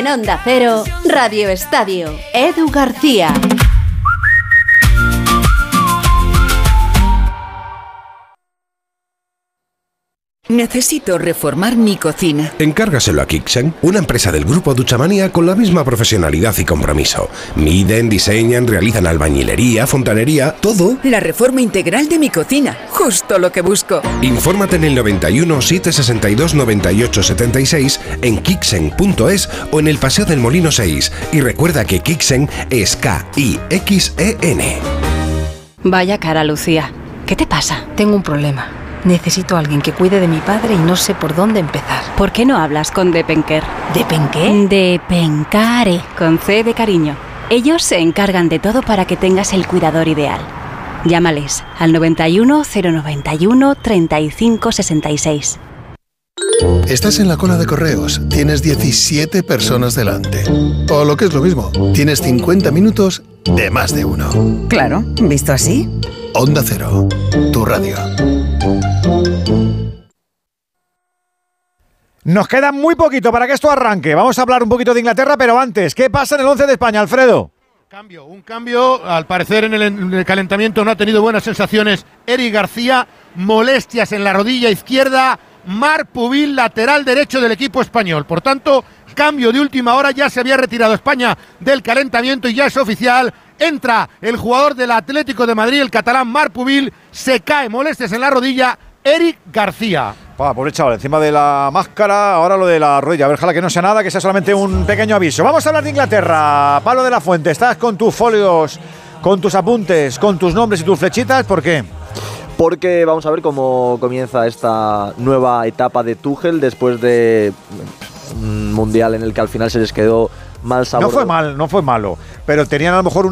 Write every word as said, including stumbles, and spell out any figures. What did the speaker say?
En Onda Cero, Radio Estadio, Edu García. Necesito reformar mi cocina. Encárgaselo a Kixen, una empresa del grupo Duchamania con la misma profesionalidad y compromiso. Miden, diseñan, realizan albañilería, fontanería, todo. La reforma integral de mi cocina, justo lo que busco. Infórmate en el noventa y uno, setecientos sesenta y dos, noventa y ocho setenta y seis, en kixen punto es o en el Paseo del Molino seis. Y recuerda que Kixen es K I X E N. Vaya cara, Lucía. ¿Qué te pasa? Tengo un problema. Necesito a alguien que cuide de mi padre y no sé por dónde empezar. ¿Por qué no hablas con Depenker? ¿Depenqué? Depencare, con C de cariño. Ellos se encargan de todo para que tengas el cuidador ideal. Llámales al noventa y uno, cero noventa y uno, treinta y cinco sesenta y seis. Estás en la cola de correos, tienes diecisiete personas delante. O lo que es lo mismo, tienes cincuenta minutos de más de uno. Claro, visto así. Onda Cero, tu radio. Nos queda muy poquito para que esto arranque. Vamos a hablar un poquito de Inglaterra, pero antes, ¿qué pasa en el once de España, Alfredo? Cambio, un cambio, al parecer en el, en el calentamiento no ha tenido buenas sensaciones Eric García, molestias en la rodilla izquierda, Marc Pubil, lateral derecho del equipo español. Por tanto, cambio de última hora, ya se había retirado España del calentamiento y ya es oficial. Entra el jugador del Atlético de Madrid, el catalán Marc Pubil, se cae, molestias en la rodilla, Eric García. Pa, pobre chaval, encima de la máscara, ahora lo de la rodilla. A ver, ojalá que no sea nada, que sea solamente un pequeño aviso. Vamos a hablar de Inglaterra. Pablo de la Fuente, estás con tus folios, con tus apuntes, con tus nombres y tus flechitas, ¿por qué? Porque vamos a ver cómo comienza esta nueva etapa de Tuchel después de un mundial en el que al final se les quedó mal sabor. No fue mal, no fue malo, pero tenían a lo mejor un